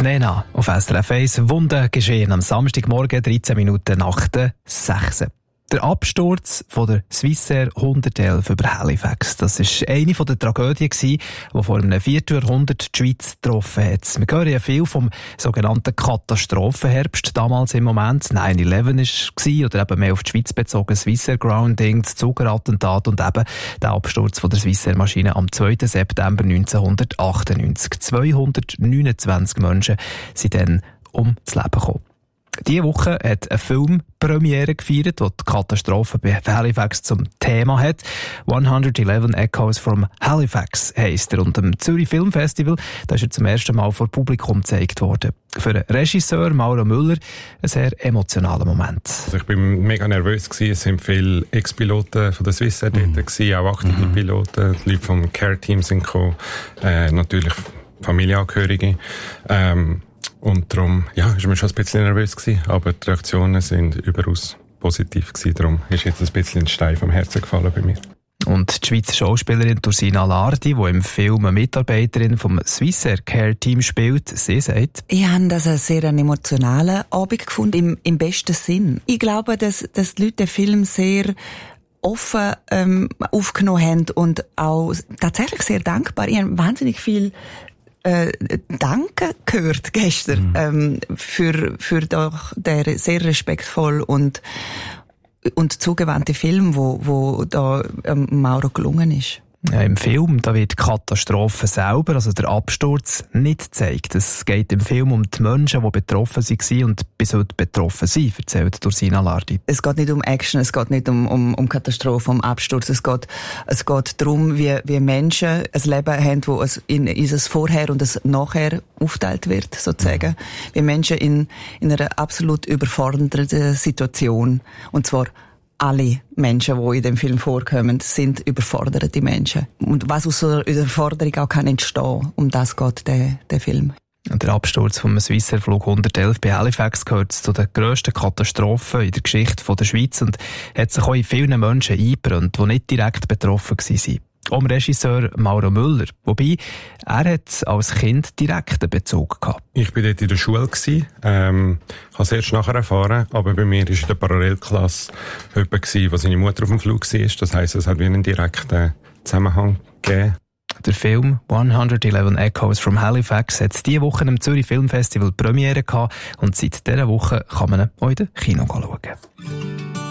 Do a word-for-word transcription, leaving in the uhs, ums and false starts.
Nena auf S R F eins. Wunder geschehen am Samstagmorgen, dreizehn Minuten nach der sechs. Der Absturz von der Swissair hundertelf über Halifax. Das war eine der Tragödien, die vor einem Vierteljahrhundert die Schweiz getroffen hat. Wir hören ja viel vom sogenannten Katastrophenherbst. Damals im Moment neun elf war oder eben mehr auf die Schweiz bezogen, Swissair Grounding, das Zugerattentat und eben der Absturz von der Swissair-Maschine am zweiten September neunzehnhundertachtundneunzig. zweihundertneunundzwanzig Menschen sind dann ums Leben gekommen. Diese Woche hat ein Film Premiere gefeiert, der die Katastrophe bei Halifax zum Thema hat. hundertelf Echoes from Halifax heisst er. Und am Zürich Filmfestival, da ist er zum ersten Mal vor Publikum gezeigt worden. Für den Regisseur Mauro Müller ein sehr emotionaler Moment. Also ich war mega nervös gewesen. Es sind viele Ex-Piloten von der Swissair mhm. dort gewesen, auch aktive mhm. Piloten. Die Leute vom Care-Team sind gekommen, äh, natürlich Familienangehörige. Ähm, Und darum, ja, ich war schon ein bisschen nervös gewesen, aber die Reaktionen sind überaus positiv gewesen. Darum ist jetzt ein bisschen ein Stein vom Herzen gefallen bei mir. Und die Schweizer Schauspielerin Ursina Lardi, die im Film eine Mitarbeiterin vom Swissair Care Team spielt, sie sagt: Ich habe das einen sehr emotionalen Abend gefunden, im, im besten Sinn. Ich glaube, dass, dass die Leute den Film sehr offen ähm, aufgenommen haben und auch tatsächlich sehr dankbar. Ich habe wahnsinnig viel Äh, Danke gehört gestern mhm. ähm, für für doch der sehr respektvoll und und zugewandte Film, wo wo da ähm, Mauro gelungen ist. Ja, im Film da wird die Katastrophe selber, also der Absturz, nicht gezeigt. Es geht im Film um die Menschen, die betroffen waren und bis heute betroffen sind, erzählt Ursina Lardi. Es geht nicht um Action, es geht nicht um, um, um Katastrophe, um Absturz. Es geht, es geht darum, wie, wie Menschen ein Leben haben, wo es in, in ein Vorher und ein Nachher aufteilt wird, sozusagen. Mhm. Wie Menschen in, in einer absolut überfordernden Situation, und zwar alle Menschen, die in dem Film vorkommen, sind überforderte Menschen. Und was aus einer Überforderung auch kann entstehen, um das geht der, der Film. Der Absturz vom Swissair Flug hundertelf bei Halifax gehört zu den grössten Katastrophen in der Geschichte der Schweiz und hat sich auch in vielen Menschen eingebrannt, die nicht direkt betroffen waren. Auch dem Regisseur Mauro Müller. Wobei, er hat als Kind direkten Bezug gehabt. Ich war dort in der Schule, ähm, habe es erst nachher erfahren, aber bei mir war in der Parallelklasse jemand, wo seine Mutter auf dem Flug war. Das heisst, es hat wie einen direkten Zusammenhang gegeben. Der Film hundertelf Echoes from Halifax hat diese Woche im Zürich Filmfestival Premiere gehabt und seit dieser Woche kann man ihn auch in den Kino schauen.